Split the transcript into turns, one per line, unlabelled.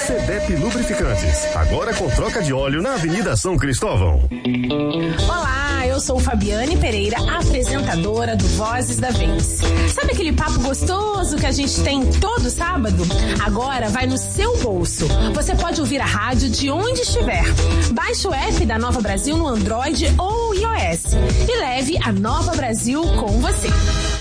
CDEP Lubrificantes, agora com troca de óleo na Avenida São Cristóvão.
Olá, eu sou Fabiane Pereira, apresentadora do Vozes da Vez. Sabe aquele papo gostoso que a gente tem todo sábado? Agora vai no seu bolso. Você pode ouvir a rádio de onde estiver. Baixe o app da Nova Brasil no Android ou iOS e leve a Nova Brasil com você.